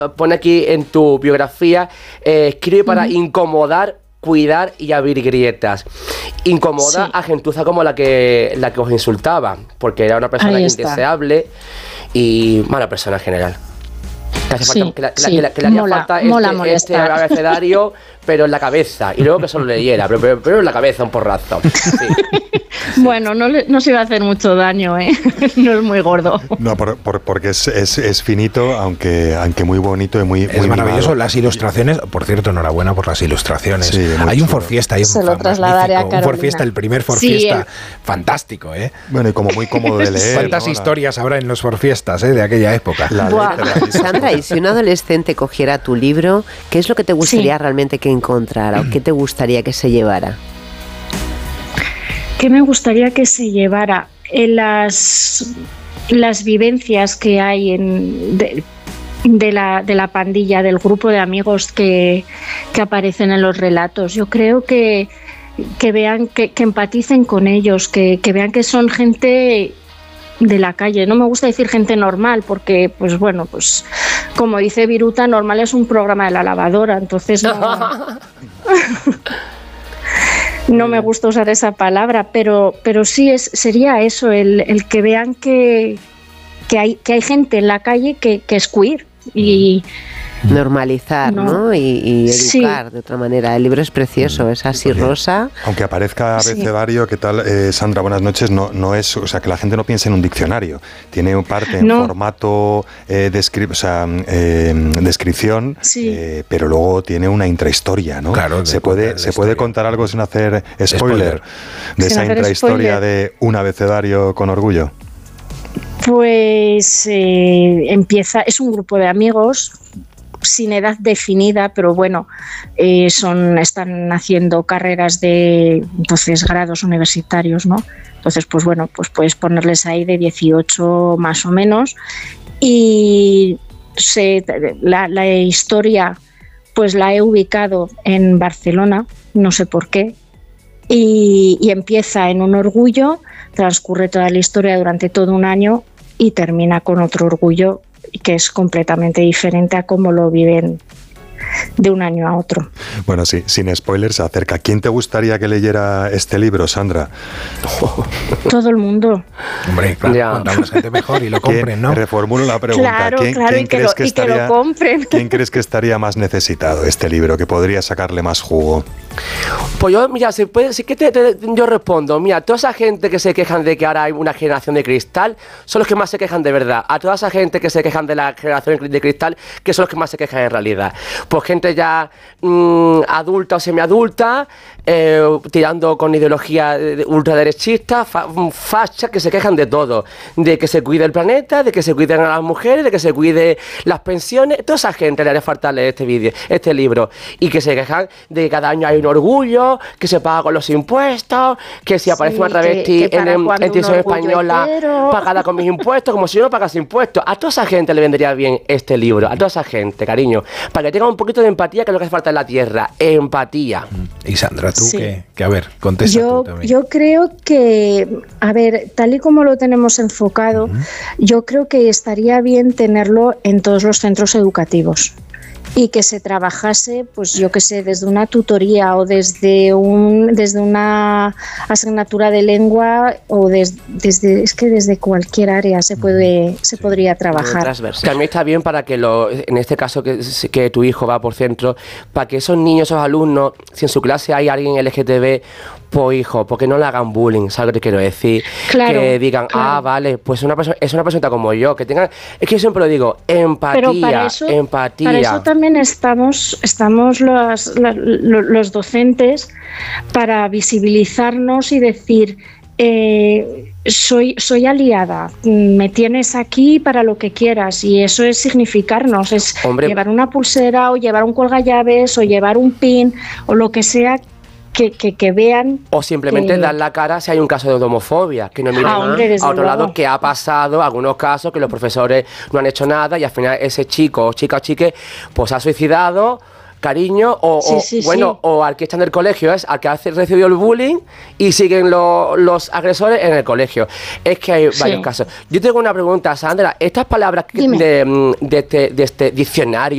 pone aquí en tu biografía, escribe para incomodar, cuidar y abrir grietas. Incomoda a gentuza como la que os insultaba, porque era una persona indeseable y mala persona en general. Que hace falta, que le haría falta este abecedario, pero en la cabeza, y luego que solo leyera, pero en la cabeza un porrazo. Sí. Bueno, no se va a hacer mucho daño, ¿eh? No es muy gordo. No, porque es finito, aunque muy bonito y muy maravilloso. mimado. Las ilustraciones, por cierto, enhorabuena por las ilustraciones. Sí, hay un Forfiesta ahí, se lo trasladaré a Carolina. Un Forfiesta, el primer Forfiesta, fantástico, ¿eh? Bueno, y como muy cómodo de leer. ¿Cuántas historias habrá en los Forfiestas de aquella época? Sandra, y si un adolescente cogiera tu libro, ¿qué es lo que te gustaría realmente que encontrara? ¿O qué te gustaría que se llevara? ¿Qué me gustaría que se llevara? Las vivencias que hay de la pandilla, del grupo de amigos que aparecen en los relatos. Yo creo que vean, que empaticen con ellos, que vean que son gente de la calle. No me gusta decir gente normal porque, pues bueno, pues como dice Viruta, normal es un programa de la lavadora, entonces no me gusta usar esa palabra, pero sí sería eso, el que vean que hay gente en la calle que es queer y normalizar, ¿no? Y educar de otra manera. El libro es precioso, es así rosa. Aunque aparezca abecedario, ¿qué tal, Sandra? Buenas noches. No es, o sea, que la gente no piense en un diccionario. Tiene parte en formato descripción, pero luego tiene una intrahistoria, ¿no? Claro, se puede contar algo sin hacer spoiler de esa intrahistoria de un abecedario con orgullo. Pues empieza, es un grupo de amigos sin edad definida, pero bueno, están haciendo carreras de grados universitarios, ¿no? Entonces, pues bueno, pues puedes ponerles ahí de 18 más o menos, y la historia pues la he ubicado en Barcelona, no sé por qué, y empieza en un orgullo, transcurre toda la historia durante todo un año y termina con otro orgullo que es completamente diferente a cómo lo viven de un año a otro. Bueno, sí, sin spoilers, se acerca. ¿Quién te gustaría que leyera este libro, Sandra? Todo el mundo. Hombre, claro, cuanta más gente mejor y lo compren, ¿no? Reformulo la pregunta. Claro, ¿Quién crees que lo compren? ¿Quién crees que estaría más necesitado este libro, que podría sacarle más jugo? Pues yo, mira, yo respondo. Mira, toda esa gente que se quejan de que ahora hay una generación de cristal, son los que más se quejan de verdad. A toda esa gente que se quejan de la generación de cristal, que son los que más se quejan en realidad. Pues gente ya adulta o semiadulta, tirando con ideología ultraderechista, fachas, que se quejan de todo. De que se cuide el planeta, de que se cuiden a las mujeres, de que se cuide las pensiones. Toda esa gente le haría falta leer este libro. Y que se quejan de que cada año hay un orgullo, que se paga con los impuestos, que si aparece una travesti en televisión española pagada con mis impuestos, como si yo no pagase impuestos. A toda esa gente le vendría bien este libro, a toda esa gente, cariño, para que tenga un poquito de empatía, que es lo que hace falta en la tierra, empatía. Y Sandra, tú que a ver, contesta tú también. Yo creo que, a ver, tal y como lo tenemos enfocado, yo creo que estaría bien tenerlo en todos los centros educativos. Y que se trabajase, pues yo que sé, desde una tutoría o desde una asignatura de lengua o desde cualquier área se podría trabajar. También está bien para que en este caso que tu hijo va por centro, para que esos niños, esos alumnos, si en su clase hay alguien LGTB, pues hijo, porque no le hagan bullying, ¿sabes lo que te quiero decir? Claro, que digan, vale, pues es una persona como yo, que tengan, es que yo siempre lo digo, empatía, empatía. Para eso también estamos los docentes, para visibilizarnos y decir, soy aliada, me tienes aquí para lo que quieras, y eso es significarnos, es llevar una pulsera o llevar un colgallaves o llevar un pin o lo que sea. Que vean. O simplemente dar la cara si hay un caso de homofobia, que no miren a otro lado, que ha pasado algunos casos que los profesores no han hecho nada y al final ese chico o chica o chique pues ha suicidado, cariño, o al que está en el colegio, es al que ha recibido el bullying y siguen los agresores en el colegio. Es que hay varios casos. Yo tengo una pregunta, Sandra. Estas palabras de este diccionario